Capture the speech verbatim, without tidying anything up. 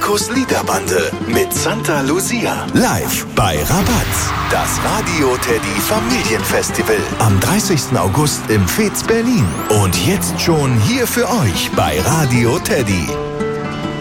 Markus Liederbande mit Santa Lucia. Live bei Rabatz. Das Radio Teddy Familienfestival. Am dreißigsten August im Fez Berlin. Und jetzt schon hier für euch bei Radio Teddy.